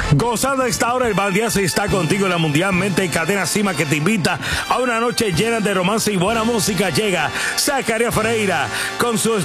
Gozando a esta hora, el Valdiase está contigo en la mundialmente cadena Cima, que te invita a una noche llena de romance y buena música. Llega Zacarías Ferreira con su